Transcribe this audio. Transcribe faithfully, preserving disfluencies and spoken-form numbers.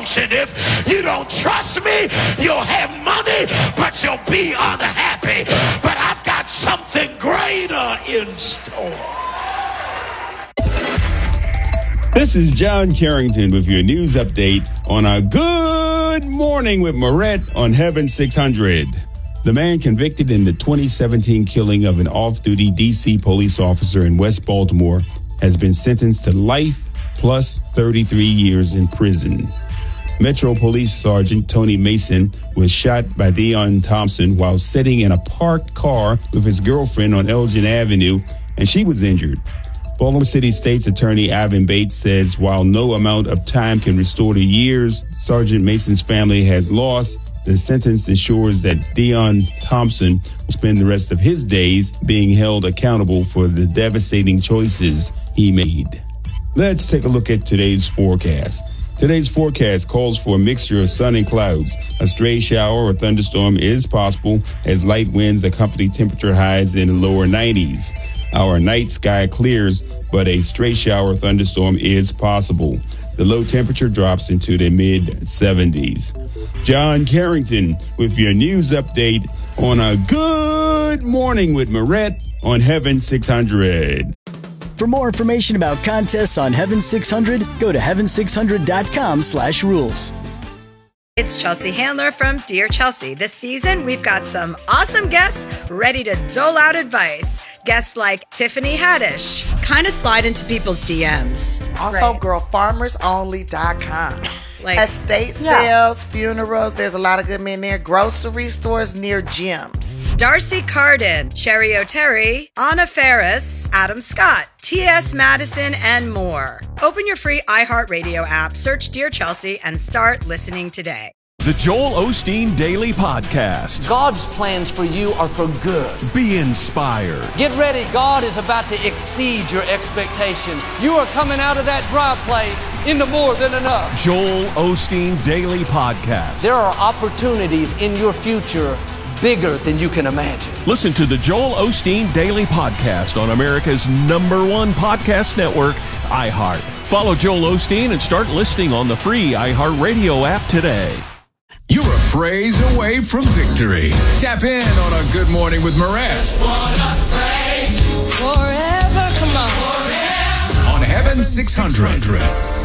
promotion. If you don't trust me, you'll have money, but you'll be unhappy. But I've got something greater in store. This is John Carrington with your news update on our Good Morning with Moret on Heaven six hundred. The man convicted in the twenty seventeen killing of an off-duty D C police officer in West Baltimore has been sentenced to life plus thirty-three years in prison. Metro Police Sergeant Tony Mason was shot by Deon Thompson while sitting in a parked car with his girlfriend on Elgin Avenue, and she was injured. Baltimore City State's Attorney Ivan Bates says while no amount of time can restore the years Sergeant Mason's family has lost, the sentence ensures that Deon Thompson will spend the rest of his days being held accountable for the devastating choices he made. Let's take a look at today's forecast. Today's forecast calls for a mixture of sun and clouds. A stray shower or thunderstorm is possible as light winds accompany temperature highs in the lower nineties. Our night sky clears, but a stray shower or thunderstorm is possible. The low temperature drops into the mid seventies. John Carrington with your news update on a Good Morning with Moret on Heaven six hundred. For more information about contests on Heaven six hundred, go to heaven six hundred dot com slash rules. It's Chelsea Handler from Dear Chelsea. This season, we've got some awesome guests ready to dole out advice. Guests like Tiffany Haddish. Kind of slide into people's D Ms. Also, right. girl farmers only dot com. Like, estate yeah. sales, funerals, there's a lot of good men there. Grocery stores near gyms. Darcy Carden, Cherry O'Terry, Anna Ferris, Adam Scott, T S Madison, and more. Open your free iHeartRadio app, search Dear Chelsea, and start listening today. The Joel Osteen Daily Podcast. God's plans for you are for good. Be inspired. Get ready. God is about to exceed your expectations. You are coming out of that dry place into more than enough. Joel Osteen Daily Podcast. There are opportunities in your future bigger than you can imagine. Listen to the Joel Osteen Daily Podcast on America's number one podcast network, iHeart. Follow Joel Osteen and start listening on the free iHeartRadio app today. You're a praise away from victory. Tap in on a Good Morning with Moret. Forever, come on. On Heaven six hundred.